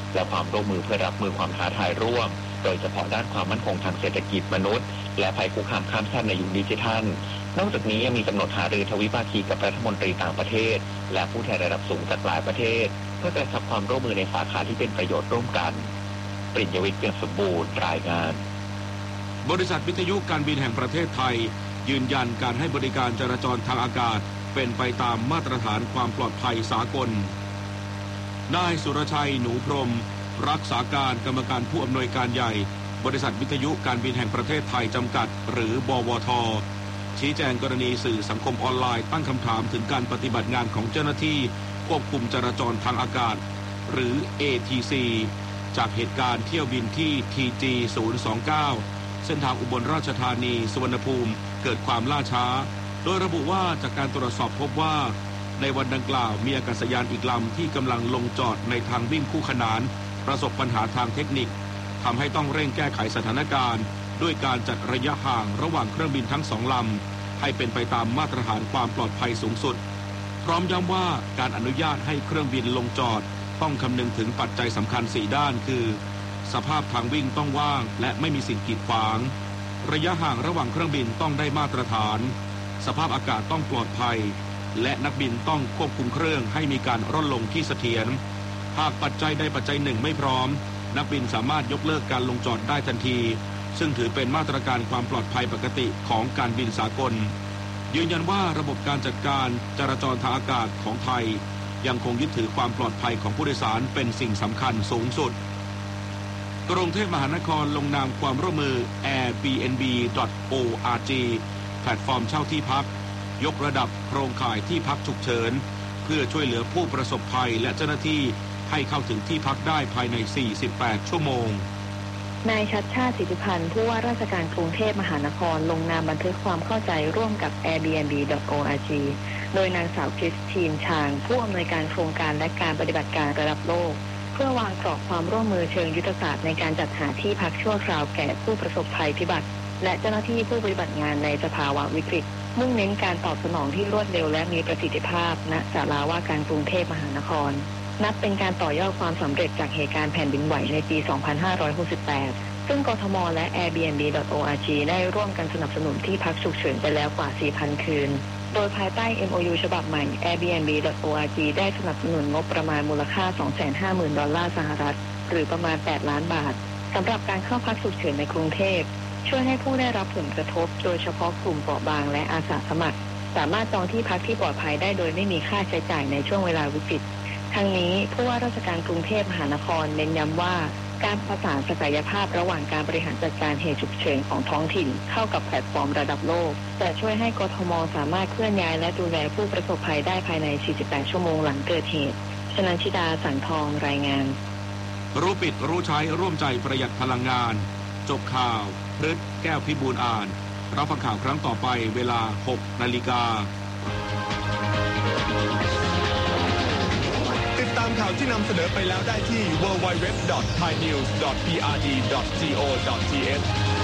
และความร่วมมือเพื่อรับมือความท้าทายร่วมโดยเฉพาะด้านความมั่นคงทางเศรษฐกิจมนุษย์และภัยคุกคามข้ามชาติในยุคดิจิทัลนอกจากนี้ยังมีกำหนดหารือทวิภาคีกับรัฐมนตรีต่างประเทศและผู้แทนระดับสูงจากหลายประเทศเพื่อกระชับความร่วมมือในสาขาที่เป็นประโยชน์ร่วมกันปริญญวิทย์ เปี่ยมสมบูรณ์รายงานบริษัทวิทยุการบินแห่งประเทศไทยยืนยันการให้บริการจราจรทางอากาศเป็นไปตามมาตรฐานความปลอดภัยสากลนายสุรชัยหนูพรหมรักษาการกรรมการผู้อำนวยการใหญ่บริษัทวิทยุการบินแห่งประเทศไทยจำกัดหรือบวท.ชี้แจงกรณีสื่อสังคมออนไลน์ตั้งคำถามถึงการปฏิบัติงานของเจ้าหน้าที่ควบคุมจราจรทางอากาศหรือ ATC จากเหตุการณ์เที่ยวบินที่ TG 029เส้นทางอุบลราชธานีสุวรรณภูมิเกิดความล่าช้าโดยระบุว่าจากการตรวจสอบพบว่าในวันดังกล่าวมีอากาศยานอีกลำที่กำลังลงจอดในทางวิ่งคู่ขนานประสบปัญหาทางเทคนิคทำให้ต้องเร่งแก้ไขสถานการณ์ด้วยการจัดระยะห่างระหว่างเครื่องบินทั้งสองลำให้เป็นไปตามมาตรฐานความปลอดภัยสูงสุดพร้อมย้ำว่าการอนุญาตให้เครื่องบินลงจอดต้องคำนึงถึงปัจจัยสำคัญ4ด้านคือสภาพทางวิ่งต้องว่างและไม่มีสิ่งกีดขวางระยะห่างระหว่างเครื่องบินต้องได้มาตรฐานสภาพอากาศต้องปลอดภัยและนักบินต้องควบคุมเครื่องให้มีการร่อนลงที่เสถียรหากปัจจัยใดปัจจัยหนึ่งไม่พร้อมนักบินสามารถยกเลิกการลงจอดได้ทันทีซึ่งถือเป็นมาตรการความปลอดภัยปกติของการบินสากลยืนยันว่าระบบการจัดการจราจรทางอากาศของไทยยังคงยึดถือความปลอดภัยของผู้โดยสารเป็นสิ่งสำคัญสูงสุดกรุงเทพมหานครลงนามความร่วมมือ airbnb.org แพลตฟอร์มเช่าที่พักยกระดับโครงข่ายที่พักฉุกเฉินเพื่อช่วยเหลือผู้ประสบภัยและเจ้าหน้าที่ให้เข้าถึงที่พักได้ภายใน48ชั่วโมงนายชัชชาติ สิทธิพันธ์ผู้ว่าราชการกรุงเทพมหานครลงนามบันทึกความเข้าใจร่วมกับ airbnb.org โดยนางสาวคริสตินชางผู้อำนวยการโครงการและการปฏิบัติการระดับโลกเพื่อวางกรอบความร่วมมือเชิงยุทธศาสตร์ในการจัดหาที่พักชั่วคราวแก่ผู้ประสบภัยพิบัติและเจ้าหน้าที่ผู้ปฏิบัติงานในสภาวะวิกฤตมุ่งเน้นการตอบสนองที่รวดเร็วและมีประสิทธิภาพณศาลาว่าการกรุงเทพมหานครนับเป็นการต่อยอดความสำเร็จจากเหตุการณ์แผ่นดินไหวในปี 2568 ซึ่งกทม. และ airbnb.org ได้ร่วมกันสนับสนุนที่พักฉุกเฉินไปแล้วกว่า 4,000 คืนโดยภายใต้ MOU ฉบับใหม่ airbnb.org ได้สนับสนุนงบประมาณมูลค่า $250,000 หรือประมาณ8ล้านบาทสำหรับการเข้าพักฉุกเฉินในกรุงเทพช่วยให้ผู้ได้รับผลกระทบโดยเฉพาะกลุ่มเปราะบางและอาสาสมัครสามารถจองที่พักที่ปลอดภัยได้โดยไม่มีค่าใช้จ่ายในช่วงเวลาวิกฤตทั้งนี้ผู้ว่าราชการกรุงเทพมหานครเน้นย้ำว่าการประสานศักยภาพระหว่างการบริหารจัดการเหตุฉุกเฉินของท้องถิ่นเข้ากับแพลตฟอร์มระดับโลกจะช่วยให้กทม.สามารถเคลื่อนย้ายและดูแลผู้ประสบภัยได้ภายใน48ชั่วโมงหลังเกิดเหตุชนันชิดาสังทองรายงานรู้ปิดรู้ใช้ร่วมใจประหยัดพลังงานจบข่าวพฤษแก้วพิบูลอ่านรับฟังข่าวครั้งต่อไปเวลา 6 นาฬิกาติดตามข่าวที่นำเสนอไปแล้วได้ที่ www.thainews.prd.co.th